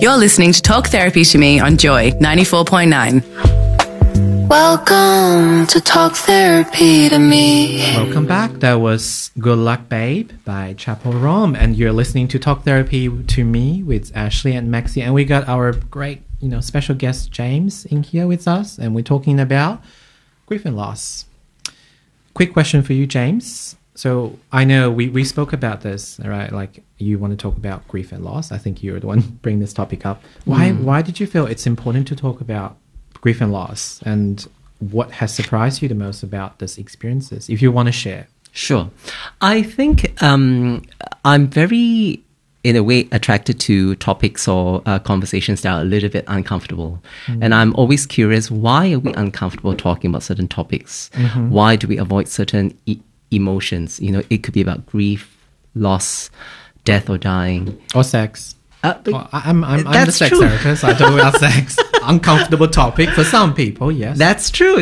You're listening to Talk Therapy to Me on Joy 94.9. Welcome to Talk Therapy to Me. Welcome back. That was Good Luck Babe by Chappell Roan, and you're listening to Talk Therapy to Me with Ashley and Maxie, and we got our great, special guest James in here with us, and we're talking about grief and loss. Quick question for you, James. So I know we spoke about this, right? Like you want to talk about grief and loss. I think you're the one bringing this topic up. Why did you feel it's important to talk about grief and loss, and what has surprised you the most about these experiences, if you want to share? Sure. I think I'm very, in a way, attracted to topics or conversations that are a little bit uncomfortable. And I'm always curious, why are we uncomfortable talking about certain topics? Why do we avoid certain emotions? It could be about grief, loss, death or dying. Or sex. I'm the sex true. therapist. I talk about sex. Uncomfortable topic for some people, yes. That's true.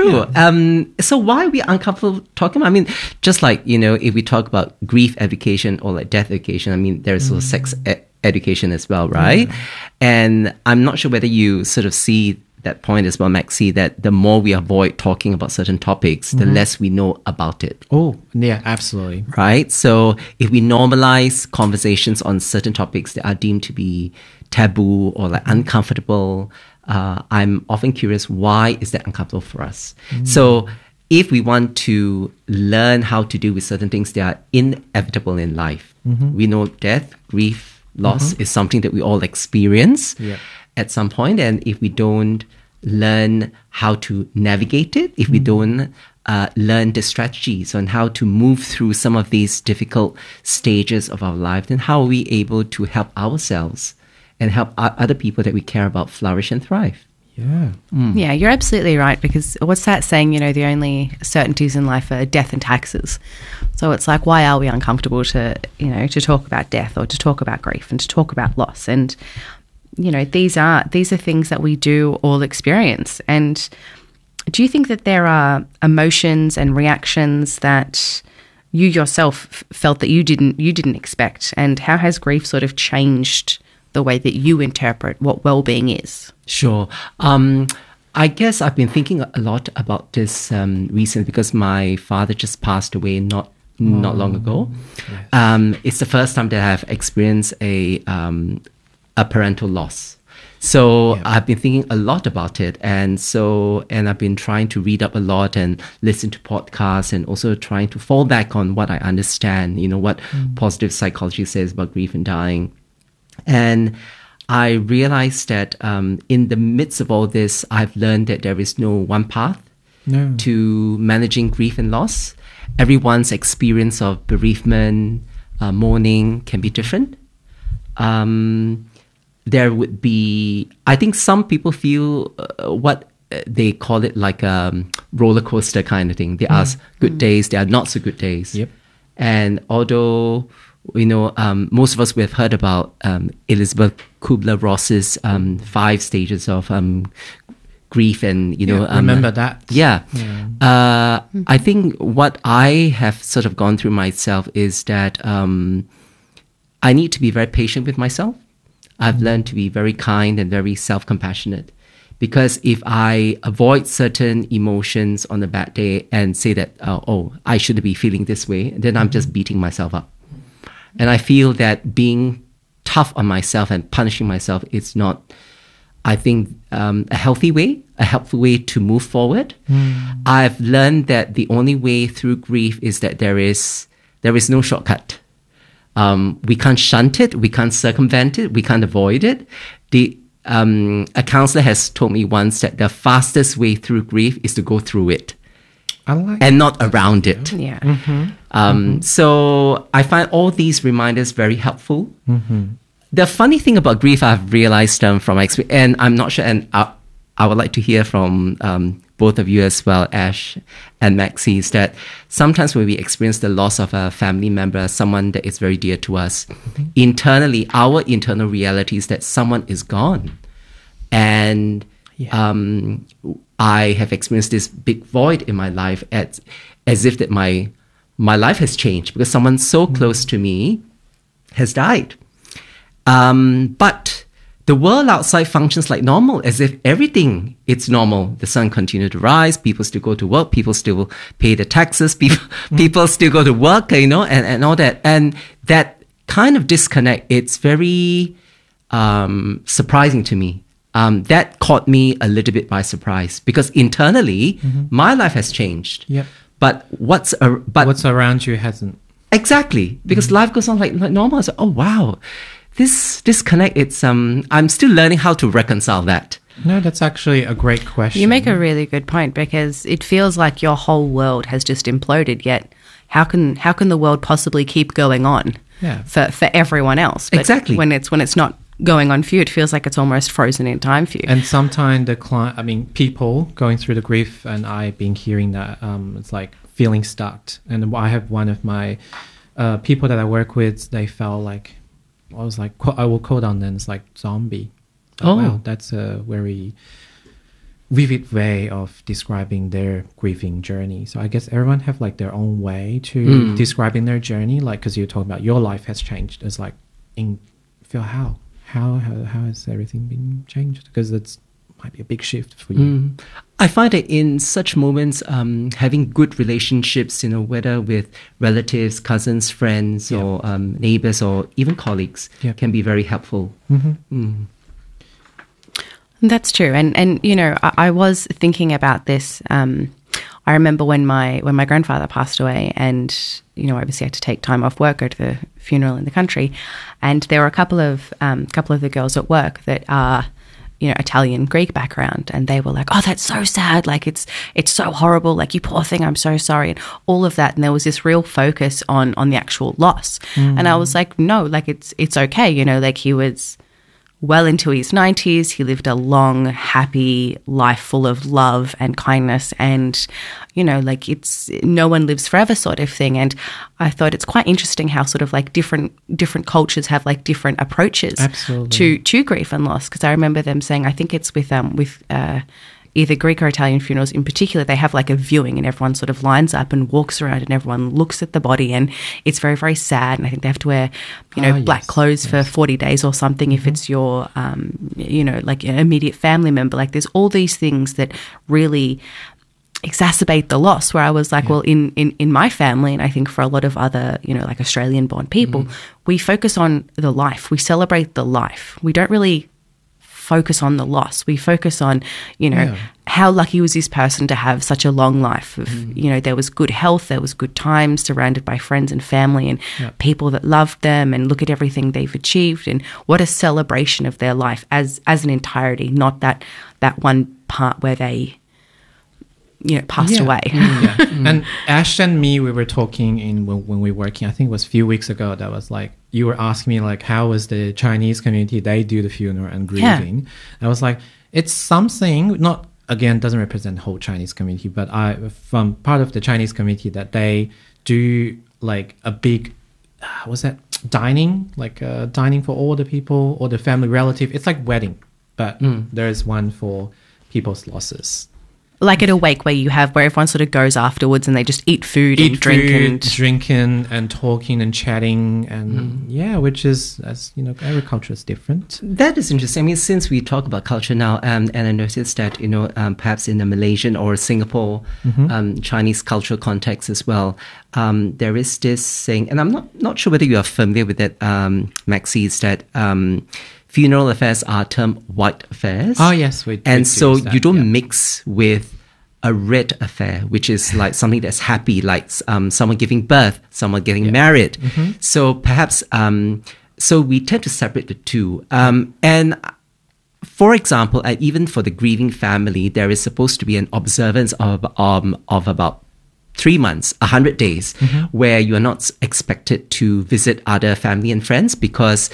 Yeah. So why are we uncomfortable talking about? I mean, just like, if we talk about grief education or like death education, there's also sex education as well, right? And I'm not sure whether you sort of see that point as well, Maxie, that the more we avoid talking about certain topics, the less we know about it. Oh, yeah, absolutely. Right? So if we normalize conversations on certain topics that are deemed to be taboo or like uncomfortable, I'm often curious, why is that uncomfortable for us? So if we want to learn how to deal with certain things that are inevitable in life, we know death, grief, loss is something that we all experience at some point. And if we don't learn how to navigate it, if we don't learn the strategies on how to move through some of these difficult stages of our life, then how are we able to help ourselves and help other people that we care about flourish and thrive? Yeah. Yeah, you're absolutely right, because what's that saying, the only certainties in life are death and taxes. So it's like, why are we uncomfortable to talk about death or to talk about grief and to talk about loss? And these are things that we do all experience. And do you think that there are emotions and reactions that you yourself felt that you didn't expect? And how has grief sort of changed the way that you interpret what well-being is? Sure. I guess I've been thinking a lot about this recently, because my father just passed away not long ago. Yes. It's the first time that I've experienced a parental loss. So I've been thinking a lot about it. And I've been trying to read up a lot and listen to podcasts, and also trying to fall back on what I understand, what positive psychology says about grief and dying. And I realized that in the midst of all this, I've learned that there is no one path to managing grief and loss. Everyone's experience of bereavement, mourning can be different. There would be, I think some people feel what they call it like a roller coaster kind of thing. There are good days, there are not so good days. Yep. And although, most of us we have heard about Elizabeth Kubler-Ross's 5 stages of grief, and remember that. I think what I have sort of gone through myself is that I need to be very patient with myself. I've learned to be very kind and very self-compassionate, because if I avoid certain emotions on a bad day and say that, I shouldn't be feeling this way, then I'm just beating myself up. And I feel that being tough on myself and punishing myself is not, I think, a healthy way, a helpful way to move forward. I've learned that the only way through grief is that there is no shortcut. We can't shunt it, we can't circumvent it, we can't avoid it. A counselor has told me once that the fastest way through grief is to go through it. And not around it. Yeah. So I find all these reminders very helpful. The funny thing about grief, I've realized from my experience, and I'm not sure, and I would like to hear from both of you as well, Ash and Maxie, is that sometimes when we experience the loss of a family member, someone that is very dear to us, internally, our internal reality is that someone is gone. And I have experienced this big void in my life as if that my life has changed because someone so close to me has died. But the world outside functions like normal, as if everything it's normal. The sun continues to rise, people still go to work, people still pay the taxes, people still go to work, and all that. And that kind of disconnect, it's very surprising to me. That caught me a little bit by surprise, because internally, my life has changed. Yep. But what's around you hasn't. Exactly, because life goes on like normal. So, oh wow, this disconnect. It's I'm still learning how to reconcile that. No, that's actually a great question. You make a really good point, because it feels like your whole world has just imploded. Yet, how can the world possibly keep going on? Yeah. For everyone else. But exactly. When it's not going on for you, it feels like it's almost frozen in time for you. And sometimes people going through the grief, and I've been hearing that it's like feeling stuck. And I have one of my people that I work with, they felt like, I was like, I will quote on them, it's like zombie. Oh, wow, that's a very vivid way of describing their grieving journey. So I guess everyone have like their own way to describing their journey. Like, because you're talking about your life has changed. It's like, feel how has everything been changed? Because it's might be a big shift for you. I find that in such moments, having good relationships, whether with relatives, cousins, friends, or neighbors, or even colleagues, can be very helpful. That's true. And I was thinking about this. I remember when my grandfather passed away, and obviously I had to take time off work, go to the funeral in the country, and there were a couple of the girls at work that are Italian Greek background, and they were like, oh, that's so sad, like it's so horrible, like you poor thing, I'm so sorry, and all of that. And there was this real focus on the actual loss. And I was like, no, like it's okay, like he was well into his 90s. He lived a long, happy life full of love and kindness, and like it's no one lives forever sort of thing. And I thought it's quite interesting how sort of like different cultures have like different approaches to grief and loss. Because I remember them saying, I think it's with either Greek or Italian funerals in particular, they have like a viewing, and everyone sort of lines up and walks around, and everyone looks at the body, and it's very, very sad. And I think they have to wear, black clothes for 40 days or something if it's your, like an immediate family member. Like there's all these things that really exacerbate the loss, where I was like, well, in my family, and I think for a lot of other, like Australian born people, we focus on the life. We celebrate the life. We don't really focus on the loss. We focus on, how lucky was this person to have such a long life of, there was good health, there was good times, surrounded by friends and family and people that loved them, and look at everything they've achieved, and what a celebration of their life as an entirety, not that one part where they passed away. And Ash and me, we were talking when we were working, I think it was a few weeks ago, that was like, you were asking me like, how was the Chinese community, they do the funeral and grieving. I was like, it's something, not, again, doesn't represent the whole Chinese community, but from part of the Chinese community, that they do like a big, what's that, dining, like dining for all the people or the family relative. It's like wedding, but there is one for people's losses. Like at a wake where everyone sort of goes afterwards and they just eat food and drink drinking and talking and chatting, and which is, as every culture is different. That is interesting. I mean, since we talk about culture now, and I noticed that perhaps in the Malaysian or Singapore Chinese cultural context as well, there is this saying, and I'm not sure whether you are familiar with it, Maxie, is that funeral affairs are termed white affairs. Oh, yes. And so you don't mix with a red affair, which is like something that's happy, like someone giving birth, someone getting married. So perhaps, so we tend to separate the two. And for example, even for the grieving family, there is supposed to be an observance of about 3 months, 100 days, where you are not expected to visit other family and friends because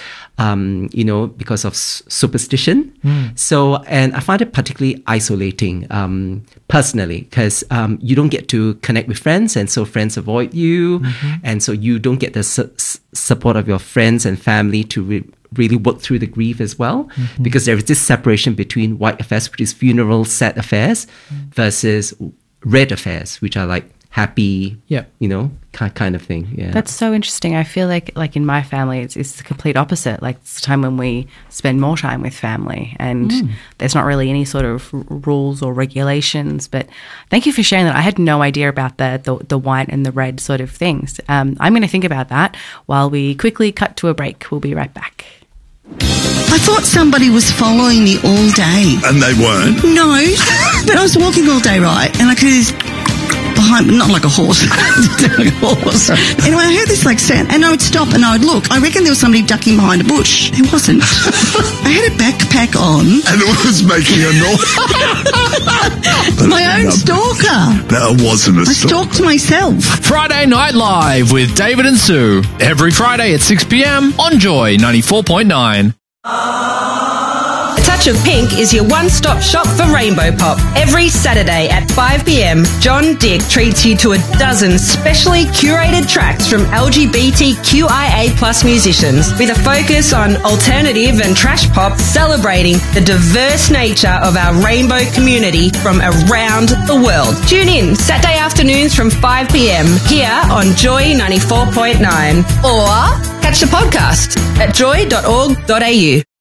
of superstition. So, and I find it particularly isolating, personally, because you don't get to connect with friends, and so friends avoid you, and so you don't get the support of your friends and family to really work through the grief as well, because there is this separation between white affairs, which is funeral sad affairs, versus red affairs, which are like happy, Yep. you know, kind of thing. Yeah. That's so interesting. I feel like in my family, it's the complete opposite. Like it's a time when we spend more time with family, and there's not really any sort of rules or regulations. But thank you for sharing that. I had no idea about the white and the red sort of things. I'm going to think about that while we quickly cut to a break. We'll be right back. I thought somebody was following me all day. And they weren't? No, but I was walking all day, right? And I could hear this behind me, not like a horse. Like a horse. Anyway, I heard this like sound, and I would stop and I would look. I reckon there was somebody ducking behind a bush. There wasn't. I had a backpack on. And it was making a noise. My own stalker. That wasn't a I stalked myself. Friday Night Live with David and Sue. Every Friday at 6 p.m. on Joy 94.9. Touch of Pink is your one-stop shop for Rainbow Pop. Every Saturday at 5 p.m, John Dick treats you to a dozen specially curated tracks from LGBTQIA+ musicians with a focus on alternative and trash pop, celebrating the diverse nature of our rainbow community from around the world. Tune in Saturday afternoons from 5 p.m. here on Joy 94.9, or catch the podcast at joy.org.au.